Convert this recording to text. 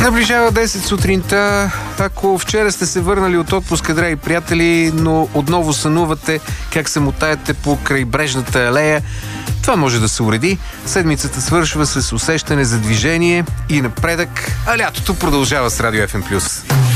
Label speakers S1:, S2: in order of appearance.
S1: Наближава 10 сутринта. Ако вчера сте се върнали от отпуска, драги приятели, но отново сънувате как се мотаете по крайбрежната алея, това може да се уреди. Седмицата свършва с усещане за движение и напредък, а лятото продължава с Радио FM+.